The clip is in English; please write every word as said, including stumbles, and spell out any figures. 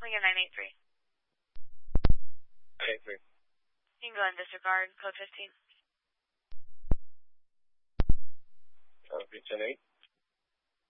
Can we get nine eight three? nine eight three. You can go ahead and disregard code fifteen. Copy ten eight.